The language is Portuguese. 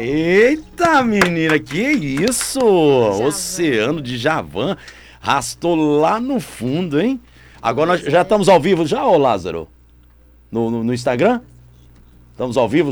Eita, menina, que isso? Djavan. Oceano de Djavan. Rastou lá no fundo, hein? Agora nós já estamos ao vivo já, ô Lázaro? No Instagram? Estamos ao vivo?